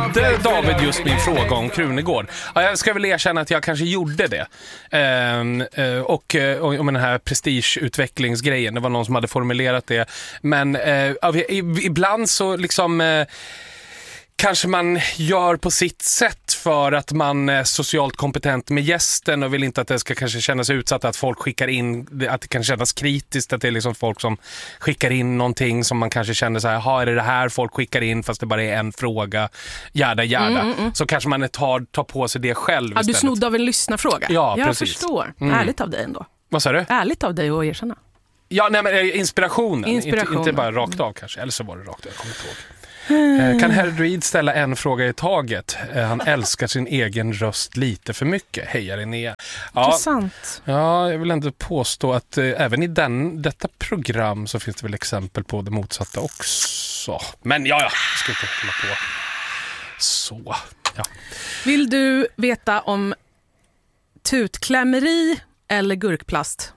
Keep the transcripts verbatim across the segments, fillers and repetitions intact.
Ställde David just min fråga om Krunegård? Ja, jag ska väl erkänna att jag kanske gjorde det. Ehm, och, och om den här prestigeutvecklingsgrejen, det var någon som hade formulerat det. Men eh, ibland så liksom... Eh, kanske man gör på sitt sätt för att man är socialt kompetent med gästen och vill inte att det ska kanske kännas utsatt, att folk skickar in, att det kan kännas kritiskt, att det är liksom folk som skickar in någonting som man kanske känner så här, har är det det här folk skickar in fast det bara är en fråga, jäda, jäda. Mm, mm, mm. Så kanske man tar, tar på sig det själv ja, istället. Du snodde av en lyssnarfråga. Ja, jag precis. förstår. Mm. Ärligt av dig ändå. Vad sa du? Ärligt av dig att erkänna. Ja, nej men inspirationen. Inspirationen. Inte, inte bara rakt av kanske, eller så var det rakt av, jag kommer inte ihåg. Kan Herr Druid ställa en fråga i taget? Han älskar sin egen röst lite för mycket. Hej Linnea. Ja, intressant. Ja, jag vill ändå påstå att eh, även i den, detta program så finns det väl exempel på det motsatta också. Men ja, ja, ska inte hålla på. Så, ja. Vill du veta om tutklämmeri eller gurkplast?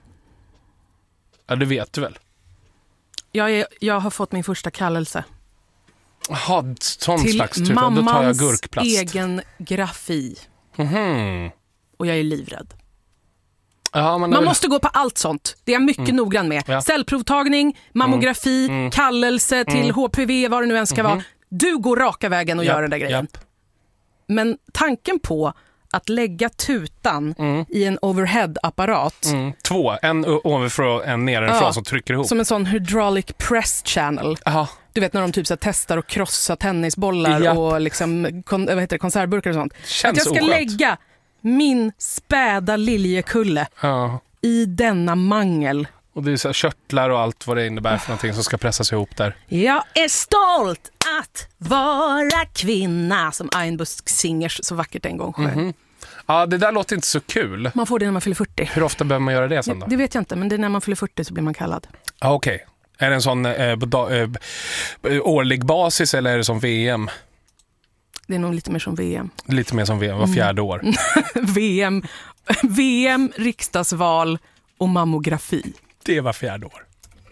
Ja, det vet du väl. Jag, är, jag har fått min första kallelse. Jaha, sån till slags tur. Då tar jag gurkplast. Egen grafi. Mm-hmm. Och jag är livrädd. Ja, man väl... måste gå på allt sånt. Det är jag mycket mm. noggrann med. Ja. Cellprovtagning, mammografi, mm. kallelse till mm. H P V, vad det nu än ska mm-hmm. vara. Du går raka vägen och yep. gör den där grejen. Yep. Men tanken på att lägga tutan mm. i en overhead-apparat. Mm. Två, en ovanför och en nedanför ja, som trycker ihop. Som en sån hydraulic press channel. Aha. Du vet när de typ så testar och krossar tennisbollar ja. och liksom, kon, vad heter det, konservburkar och sånt. Känns att jag ska oskönt. lägga min späda liljekulle ja. i denna mangel. Och det är så här körtlar och allt vad det innebär för någonting som ska pressas ihop där. Jag är stolt att vara kvinna, som Einbusk Singers så vackert en gång sjöng. Mm-hmm. Ja, det där låter inte så kul. Man får det när man fyller fyrtio. Hur ofta behöver man göra det sen då? Det, det vet jag inte, men det är när man fyller fyrtio så blir man kallad. Ja, okej. Okay. Är det en sån eh, da, eh, årlig basis eller är det som V M? Det är nog lite mer som V M. Lite mer som V M, var fjärde år. Mm. V M, V M, riksdagsval och mammografi. Det var fjärde år.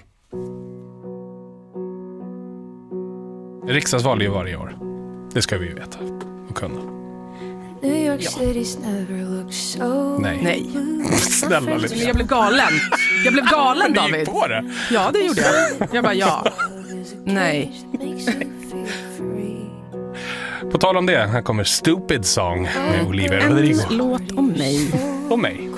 Riksdagsval är ju varje år. Det ska vi ju veta och kunna. New York City's never looked so. Nej. Nej. Snälla lite. Jag blev galen. Jag blev galen, David. Du gick på det? Ja, det gjorde jag. Jag bara, ja. Nej. På tal om det, här kommer Stupid Song med Olivia Rodrigo. En låt om mig. Om mig.